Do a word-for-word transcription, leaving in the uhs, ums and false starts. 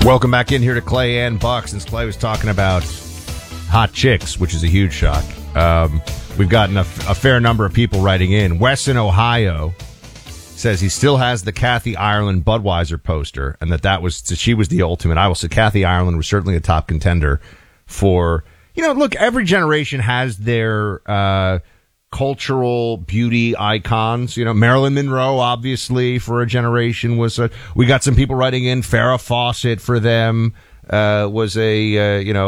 Welcome back in here to Clay and Buck. Since Clay was talking about hot chicks, which is a huge shock, um, we've gotten a, a fair number of people writing in. Wes in Ohio says he still has the Kathy Ireland Budweiser poster, and that that was she was the ultimate. I will say Kathy Ireland was certainly a top contender for, you know, look, every generation has their uh, cultural beauty icons. You know, Marilyn Monroe, obviously, for a generation was a, we got some people writing in Farrah Fawcett for them, uh, was a, uh, you know,